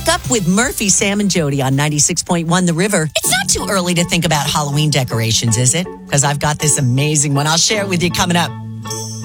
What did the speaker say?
Wake up with Murphy, Sam, and Jody on 96.1 The River. It's not too early to think about Halloween decorations, is it? Because I've got this amazing one. I'll share it with you coming up.